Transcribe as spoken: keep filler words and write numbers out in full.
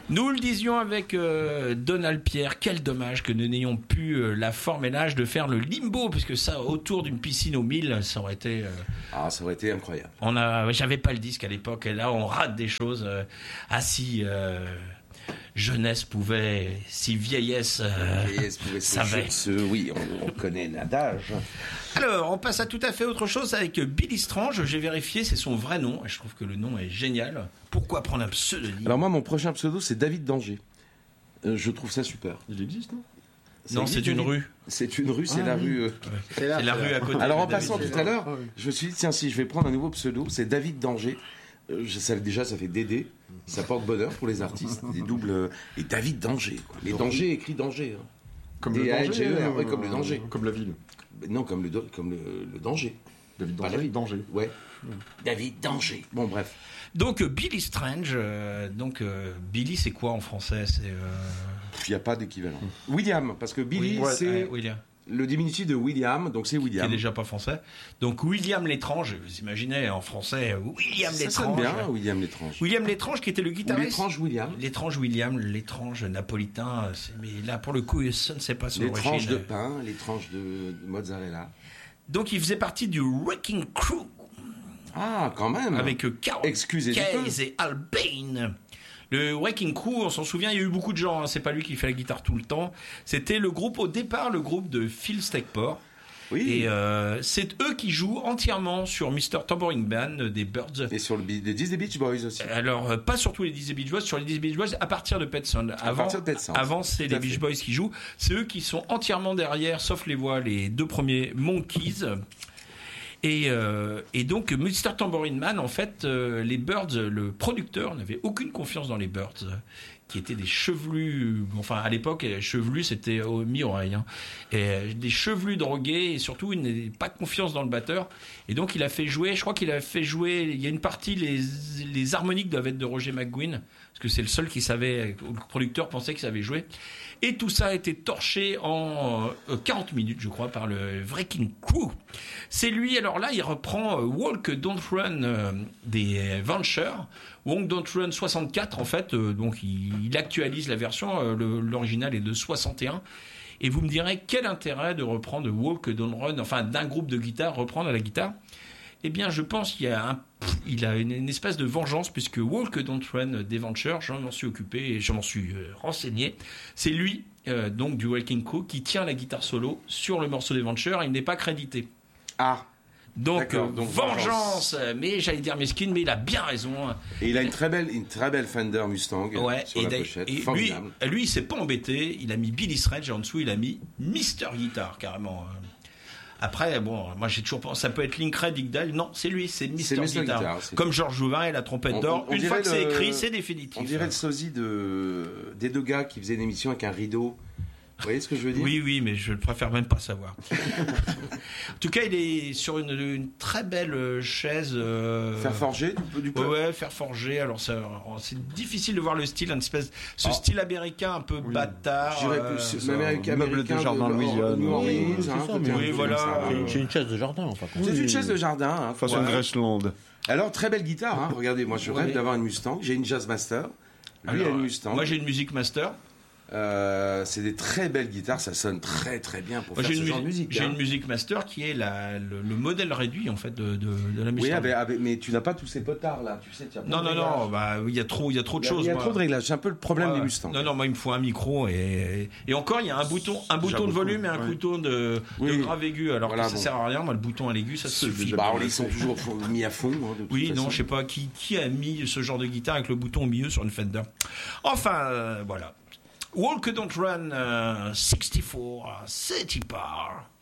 Nous le disions avec euh, Donald Pierre, quel dommage que nous n'ayons pu euh, la forme et l'âge de faire le limbo, puisque ça, autour d'une piscine aux mille, ça aurait été... Euh, ah, ça aurait été incroyable. On a, j'avais pas le disque à l'époque, et là on rate des choses. Euh, ah si, euh, jeunesse pouvait, si vieillesse, euh, vieillesse pouvait savait. Ce, oui, on, on connaît l'adage. Alors, on passe à tout à fait autre chose avec Billy Strange. J'ai vérifié, c'est son vrai nom, et je trouve que le nom est génial. Pourquoi prendre un pseudonyme ? Alors moi, mon prochain pseudo, c'est David Danger. Euh, je trouve ça super. Il existe, non ? Non, c'est une rue. C'est une rue, c'est ah, la oui. rue. Euh... C'est, là, c'est la rue à côté. Alors en David passant David tout à l'heure, je me suis dit tiens si je vais prendre un nouveau pseudo, c'est David Danger. Euh, je, ça, déjà ça fait Dédé, ça porte bonheur pour les artistes, des doubles euh, et David Danger. Quoi. Les dangers écrit danger. Hein. Comme le danger, euh, euh, ouais, comme le danger. Comme la ville. Non, comme le comme le, le danger. David Danger. David Danger. Ouais. Mmh. David Danger. Bon bref. Donc euh, Billy Strange, euh, donc euh, Billy c'est quoi en français ? C'est il euh... n'y a pas d'équivalent. Mmh. William, parce que Billy oui, ouais, c'est euh, William. Le diminutif de William, donc c'est William. Qui est déjà pas français. Donc William L'Étrange, vous imaginez en français William ça L'Étrange. Ça sonne bien, William L'Étrange. William L'Étrange qui était le guitariste. L'Étrange William. L'Étrange William, l'Étrange napolitain. C'est... Mais là pour le coup, ça ne sait pas son origine. L'étrange de pain, l'étrange de, de mozzarella. Donc il faisait partie du Wrecking Crew. Ah, quand même. Avec Carl Case et Al Bain. Le Wrecking Crew, on s'en souvient, il y a eu beaucoup de gens, hein, c'est pas lui qui fait la guitare tout le temps. C'était le groupe, au départ, le groupe de Phil Stackpore. Oui. Et euh, c'est eux qui jouent entièrement sur mister Tambourine Band des Byrds. Et sur le, les dix des Beach Boys aussi. Alors, euh, pas sur tous les dix des Beach Boys, sur les dix des Beach Boys à partir de Pet Sound. Avant, à partir de Pet Sound. Avant c'est les Beach Boys qui jouent. C'est eux qui sont entièrement derrière, sauf les voix, les deux premiers Monkeys. Et, euh, et donc, mister Tambourine Man, en fait, euh, les Byrds, le producteur n'avait aucune confiance dans les Byrds, qui étaient des chevelus. Enfin, à l'époque, chevelus, c'était au mi-oreille. Hein, et des chevelus drogués, et surtout, il n'avait pas confiance dans le batteur. Et donc, il a fait jouer, je crois qu'il a fait jouer, il y a une partie, les, les harmoniques doivent être de Roger McGuinn, parce que c'est le seul qui savait, le producteur pensait qu'il savait jouer. Et tout ça a été torché en quarante minutes, je crois, par le Wrecking Crew. C'est lui, alors là, il reprend Walk Don't Run euh, des Venture. Walk Don't Run soixante-quatre, en fait. Euh, donc, il, il actualise la version. Euh, le, l'original est de soixante et un. Et vous me direz, quel intérêt de reprendre Walk Don't Run, enfin, d'un groupe de guitare, reprendre à la guitare ? Eh bien, je pense qu'il y a, un, il a une, une espèce de vengeance, puisque Walk Don't Run des Venture, je m'en suis occupé et je m'en suis euh, renseigné. C'est lui, euh, donc du Wrecking Crew, qui tient la guitare solo sur le morceau des Venture. Il n'est pas crédité. Ah, donc, euh, donc vengeance. vengeance. Mais j'allais dire mesquine, mais il a bien raison. Et il a une très belle, une très belle Fender Mustang ouais, sur et la pochette. Et lui, lui, il s'est pas embêté. Il a mis Billy Strange et en dessous, il a mis mister Guitar carrément. Après, bon, moi j'ai toujours pensé, ça peut être Linkred, Digdale. Non, c'est lui, c'est mister Guitar. Guitar Comme Georges Jouvin et la trompette on, d'or. On, on Une fois que le, c'est écrit, c'est définitif. On dirait le sosie de, des deux gars qui faisaient une émission avec un rideau. Vous voyez ce que je veux dire ? Oui, oui, mais je préfère même pas savoir. En tout cas, il est sur une, une très belle chaise. Euh... Faire forger du peu. Ouais, faire forger. Alors, ça, c'est difficile de voir le style, une espèce, ce oh. style américain un peu oui. bâtard. Je dirais plus, euh, américain, meuble de jardin Louisiane. Oui, oui, voilà. C'est une chaise de jardin, enfin. C'est oui. une chaise de jardin. Hein, façon ouais. Graceland. Alors, très belle guitare. Hein. Regardez, moi, je rêve oui. d'avoir une Mustang. J'ai une Jazzmaster. Lui Alors, a une Mustang. Moi, j'ai une Music Master. Euh, c'est des très belles guitares, ça sonne très très bien pour Moi, faire ce genre de musique. J'ai hein. une Music Master qui est la, le, le modèle réduit en fait de, de, de la Mustang. Oui, mais, mais, mais tu n'as pas tous ces potards là, tu sais. Non, non, non, bah il y a trop, il y a trop de il y a, choses. Il y a moi. trop de réglages, c'est un peu le problème ouais, des Mustangs. Non, non, moi il me faut un micro et, et encore il y a un bouton, un bouton de volume et un ouais. bouton de, oui. de grave aigu. Alors voilà, que ça bon. sert à rien, moi le bouton à l'aigu ça suffit. Bah ils sont toujours mis à fond. Hein, de oui, façon. non, je sais pas qui, qui a mis ce genre de guitare avec le bouton au milieu sur une Fender. Enfin, euh, voilà. Walk Don't Run uh, sixty-four, City Par.